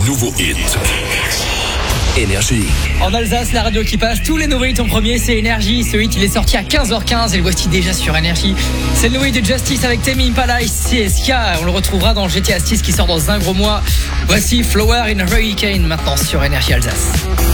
nouveaux hits. Énergie. En Alsace, la radio qui passe tous les nouveaux hits en premier, c'est Énergie. Ce hit, il est sorti à 15h15 et le voici déjà sur Énergie. C'est le nouveau hit de Justice avec Tame Impala et CSK. On le retrouvera dans GTA 6 qui sort dans un gros mois. Voici Flower in a Hurricane maintenant sur Énergie Alsace.